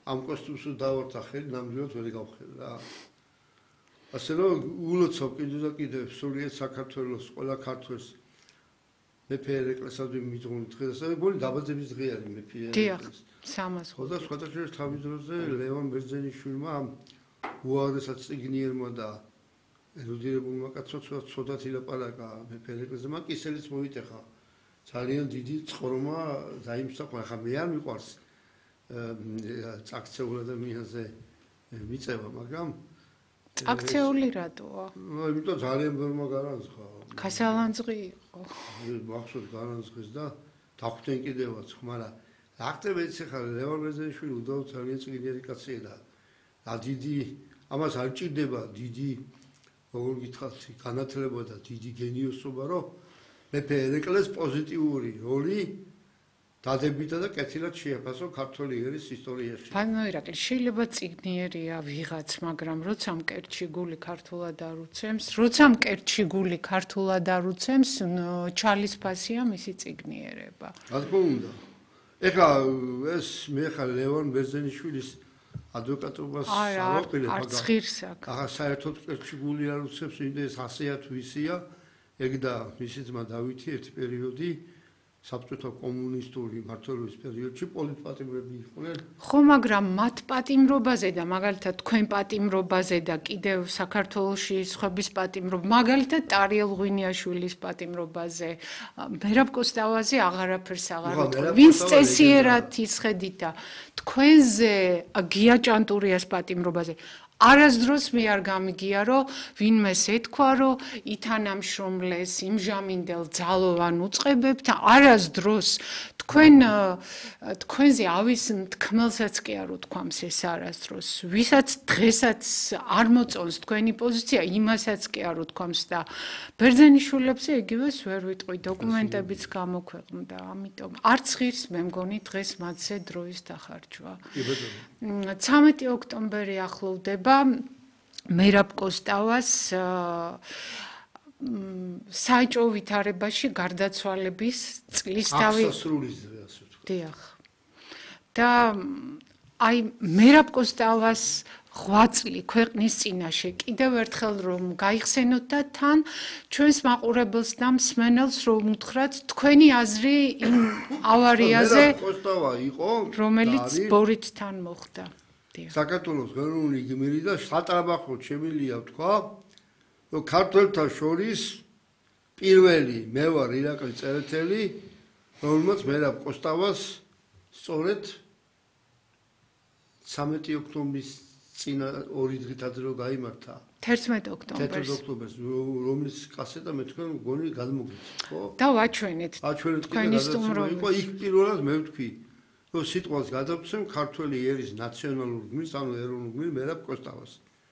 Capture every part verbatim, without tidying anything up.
ამ კოსტუმს დავართა ხელი ნამდვილად ვერ გავხელ რა. ასე რომ ულოცავ კიდევ და კიდევ სულიად საქართველოს ყველა ქართველს მეფე ერეკლესადმი მიძღვნით დღეს და გონი დაბაძების დღე არის მეფე ერეკლეს. სამას. ხო და სხვათა შორის თავის დროზე ლევან ბერძენიშვილმა უარესად წიგნიერმა და ერუდირებულმა კაცმა ცოტათ ილაპარაკა მეფე ერეკლესზე, მაგრამ კისელიც მოიტეხა. ძალიან დიდი წყორმა დაიმსახურა. ხა მე არ მიყვარს წაქცეულ ადამიანზე მიწევა, მაგრამ აქცეული რატოა? ნუ იმიტომ ძალიან ბევრმა გარანცხა. ქასალანძღი იყო. მახსოვს გარანცხეს და დახვდნენ კიდევაც, მაგრამ რა ხდება ეს ხა ლევან ბერძენიშვილი უდავ ძალიან წიგნიერი კაცია და და დიდი ამას არ ჭირდება დიდი როგორ გითხრათ განათლება და დიდი გენიოსობა, რომ მეფე ერეკლეს პოზიტიური როლი დადებითა და კეთილად შეაფასო ქართველი ერის ისტორიაში. ბანო ირაკლი შეიძლება წიგნიერია ვიღაც, მაგრამ როცა მკერდში გული ქართულად არ უცემს, როცა მკერდში გული ქართულად არ უცემს, ჩალის ფასია მისი წიგნიერება. რა თქმა უნდა. ეხლა ეს მე ხა ლევან ბერძენიშვილის ადვოკატობას ავაყილებ, მაგრამ არც ღირს აქ. ახლა საერთოდ მკერდში გული არ უცემს, იმიტომ ეს ასეა თუ ისია, ეგ და მისი ძმა დავითი ერთი პერიოდი საბჭოთა კომუნისტური მმართველობის პერიოდში პოლიტპატიმრები იყვნენ. ხო, მაგრამ მათ პატიმრობაზე და მაგალითად თქვენ პატიმრობაზე და კიდევ საქართველოში სხვების პატიმრობა, მაგალითად ტარიელ ღვინიაშვილის პატიმრობაზე, მერაბ კოსტავაზე აღარაფერს აღარ უთქვი. ვინც წესიერად ისხედით და თქვენზე გია ჭანტურიას პატიმრობაზე არასდროს მე არ გამიგია, რომ ვინმეს ეთქვა, რომ ითანამშრომლეს იმჟამინდელ ძალოვან უწყებებთან, არასდროს თქვენ თქვენზე ავის თქმელსაც კი არ უთქვამს ეს არასდროს. ვისაც დღესაც არ მოწონს თქვენი პოზიცია, იმასაც კი არ უთქვამს და ბერძენიშვილებზე იგივეს ვერ ვიტყვი, დოკუმენტებიც გამოქვეყნდა, ამიტომ არც ღირს მე მგონი დღეს მათზე დროის დახარჯვა. ცამეტი ოქტომბერი ახლოვდება მერაბ კოსტავას საეჭვო ვითარებაში გარდაცვალების წლისთავი აღსასრულის დღე ასე ვთქვათ. დიახ. და აი მერაბ კოსტავას ღვაწლი ქვეყნის წინაშე კიდევ ერთხელ რომ გაიხსენოთ და თან ჩვენს მაყურებელს და მსმენელს რომ უთხრათ თქვენი აზრი იმ ავარიაზე მერაბ კოსტავა იყო, რომელიც ბორით თან მოხდა. საქართველოს ეროვნული გმირი და სატრაბახოდ შემიძლია ვთქვა, რომ ქართველთა შორის პირველი მე ვარ ირაკლი წერეთელი, რომელმაც მერაბ კოსტავას სწორედ ცამეტი ოქტომბრის წინა ორი დღით ადრე რომ გაიმართა. თერთმეტი ოქტომბერს. თერთმეტი ოქტომბერს, რომლის კასეტა მე თქვენ მგონი გადმოგდით, ხო? და ვაჩვენეთ. აჩვენეთ კიდე გადაცემა იყო, იქ პირველად მე ვთქვი, რომ სიტყვას გადავცემ ქართველი ერის ნაციონალურ გმირს, ანუ ეროვნულ გმირს მერაბ კოსტავას.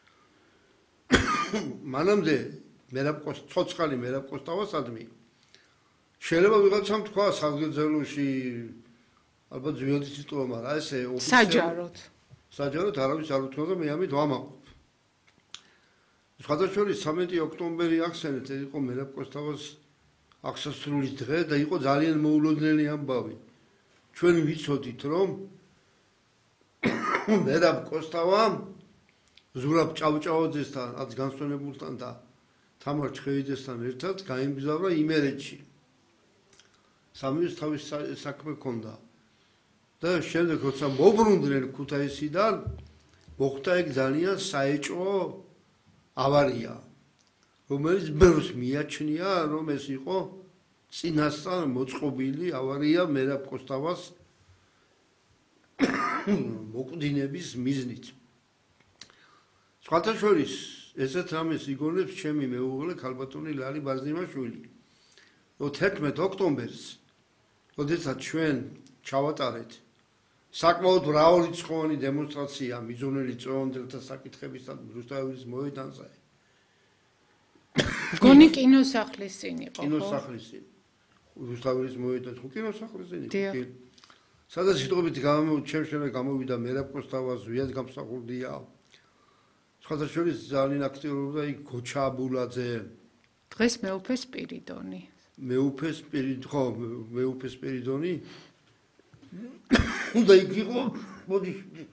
მანამდე მერაბ კოსტავა, ცოცხალი მერაბ კოსტავასადმი შეიძლება ვიღაცამ თქვა საზღვარგარეთში ალბათ ზვიადის სიტყვა, მაგრამ ესე საჯაროდ. საჯაროდ არავის არ უთქვა და მე ამით ვამაყობ. სხვადასხვა ცამეტი ოქტომბერი ახსენეთ, ეს იყო მერაბ კოსტავას აღსასრულის დღე და იყო ძალიან მოულოდნელი ამბავი. ჩვენ ვიცოდით, რომ მერაბ კოსტავა ზურაბ ჭავჭავაძესთან, რაც განსვენებულთან და თამარ ჩხეიძესთან ერთად გაემგზავრა იმერეთში. სამის თავის საქმე ჰქონდა. და შემდეგ როცა მობრუნდნენ ქუთაისიდან, მოხდა ეგ ძალიან საეჭვო ავარია, რომელიც ბევრს მიაჩნია, რომ ეს იყო წინასწარ მოწყობილი ავარია მერაბ კოსტავას მოკვდინების მიზნით. სხვათა შორის ესეთ რამეს იგონებს ჩემი მეუღლე ქალბატონი ლალი ბაზნიმაშვილი, რომ თერთმეტი ოქტომბერს, როდესაც ჩვენ ჩავატარეთ საკმაოდ მრავალრიცხოვანი დემონსტრაცია მიზონელი წვევანდელთა საკითხებისთან რუსთავის მოედანზე. გონი კინოსახლის წინ იყო, ხო? კინოსახლის წინ. რუსთავის მოედანზე ხო კინოსახლის წინ იყო? სადაც სიტყვებით ჩემშენე გამოვიდა მერაბ კოსტავა, ზვიად გამსახურდია. სხვათა შორის ძალიან აქტიურობდა იქ გოჩა აბულაძე. დღეს მეუფე სპირიდონი. მეუფე სპირიდონი, ხო, მეუფე სპირიდონი. უნდა იქ იყო, მოდი